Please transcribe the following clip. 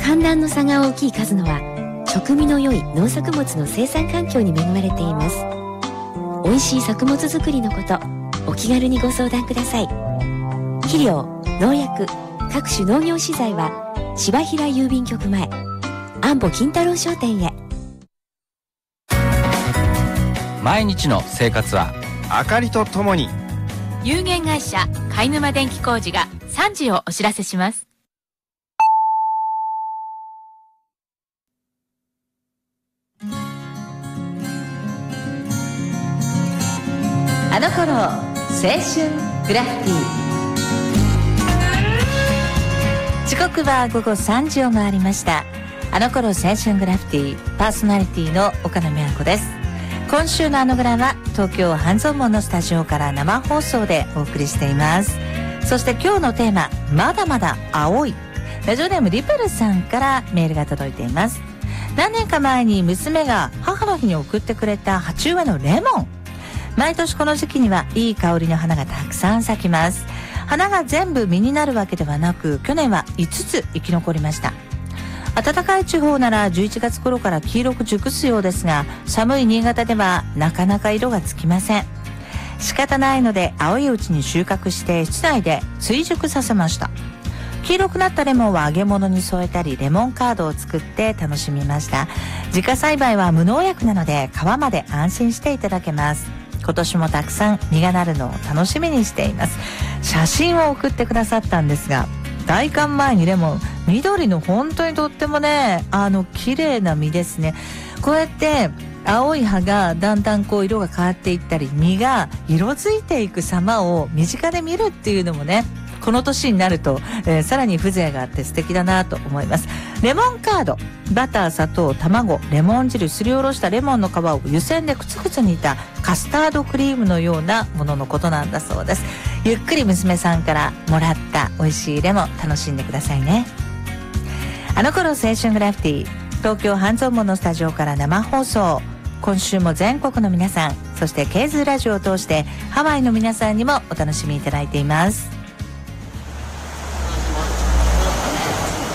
寒暖の差が大きい数のは食味の良い農作物の生産環境に恵まれています。美味しい作物作りのこと、お気軽にご相談ください。肥料、農薬、各種農業資材は柴平郵便局前、安保金太郎商店へ。 毎日の生活は明かりとともに。 有限会社貝沼電気工事が3時をお知らせします。 あの頃青春グラフィティ。時刻は午後3時を回りました。あの頃青春グラフィティ、パーソナリティの岡野美和子です。今週のあのグラは東京半蔵門のスタジオから生放送でお送りしています。そして今日のテーマ、まだまだ青い。ラジオネームリプルさんからメールが届いています。何年か前に娘が母の日に送ってくれた鉢植えのレモン。毎年この時期にはいい香りの花がたくさん咲きます。花が全部実になるわけではなく、去年は5つ生き残りました。暖かい地方なら11月頃から黄色く熟すようですが、寒い新潟ではなかなか色がつきません。仕方ないので青いうちに収穫して室内で追熟させました。黄色くなったレモンは揚げ物に添えたりレモンカードを作って楽しみました。自家栽培は無農薬なので皮まで安心していただけます。今年もたくさん実がなるのを楽しみにしています。写真を送ってくださったんですが、大寒前にレモン、緑の本当にとってもね、綺麗な実ですね。こうやって青い葉がだんだんこう色が変わっていったり、実が色づいていく様を身近で見るっていうのもね、この年になると、さらに風情があって素敵だなと思います。レモンカード、バター、砂糖、卵、レモン汁、すりおろしたレモンの皮を湯煎でくつくつ煮たカスタードクリームのようなもののことなんだそうです。ゆっくり娘さんからもらった美味しいレモン楽しんでくださいね。あの頃青春グラフィティ、東京半蔵門のスタジオから生放送。今週も全国の皆さん、そしてケーズラジオを通してハワイの皆さんにもお楽しみいただいています。